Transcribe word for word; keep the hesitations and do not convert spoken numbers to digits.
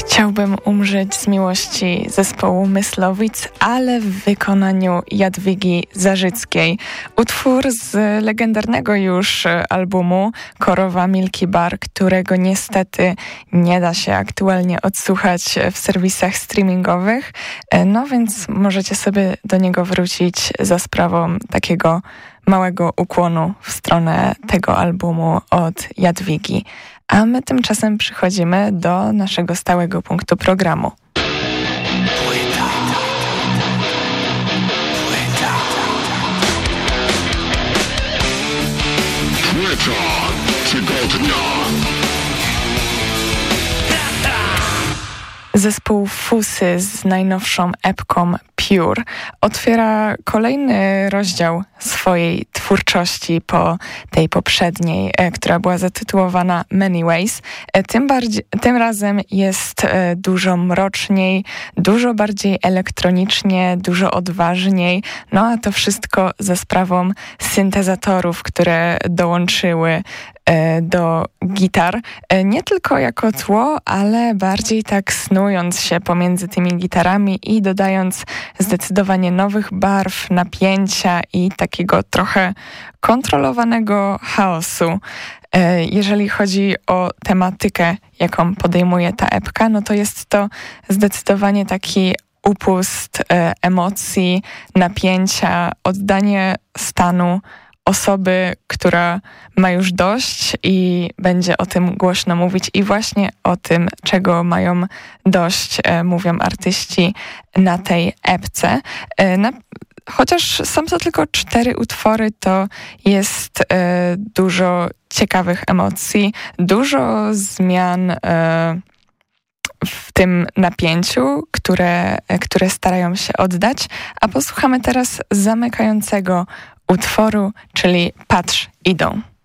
Chciałbym umrzeć z miłości zespołu Myslowic, ale w wykonaniu Jadwigi Zarzyckiej. Utwór z legendarnego już albumu Korowa Milky Bar, którego niestety nie da się aktualnie odsłuchać w serwisach streamingowych, no więc możecie sobie do niego wrócić za sprawą takiego małego ukłonu w stronę tego albumu od Jadwigi. A my tymczasem przychodzimy do naszego stałego punktu programu. Płyta. Płyta. Płyta tygodnia. Zespół Fusy z najnowszą epką Pure otwiera kolejny rozdział swojej twórczości po tej poprzedniej, która była zatytułowana Many Ways. Tym, bardziej, tym razem jest dużo mroczniej, dużo bardziej elektronicznie, dużo odważniej, no a to wszystko za sprawą syntezatorów, które dołączyły do gitar, nie tylko jako tło, ale bardziej tak snując się pomiędzy tymi gitarami i dodając zdecydowanie nowych barw, napięcia i takiego trochę kontrolowanego chaosu. Jeżeli chodzi o tematykę, jaką podejmuje ta epka, no to jest to zdecydowanie taki upust emocji, napięcia, oddanie stanu osoby, która ma już dość i będzie o tym głośno mówić i właśnie o tym, czego mają dość, e, mówią artyści na tej epce. E, na, chociaż są to tylko cztery utwory, to jest e, dużo ciekawych emocji, dużo zmian e, w tym napięciu, które, które starają się oddać, a posłuchamy teraz zamykającego utworu, czyli Patrz, idą.